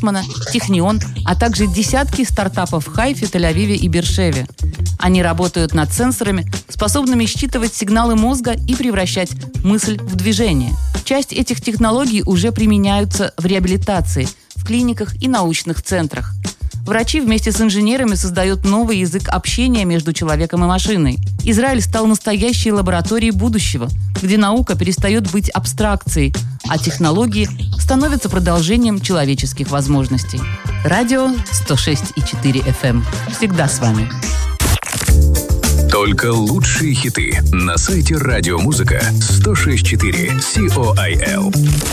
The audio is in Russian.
Висмана, Технион, а также десятки стартапов в Хайфе, Тель-Авиве и Бершеве. Они работают над сенсорами, способными считывать сигналы мозга и превращать мысль в движение. Часть этих технологий уже применяются в реабилитации, в клиниках и научных центрах. Врачи вместе с инженерами создают новый язык общения между человеком и машиной. Израиль стал настоящей лабораторией будущего, где наука перестает быть абстракцией, а технологии становятся продолжением человеческих возможностей. Радио 106,4 FM. Всегда с вами. Только лучшие хиты на сайте радиомузыка 106.4 COIL.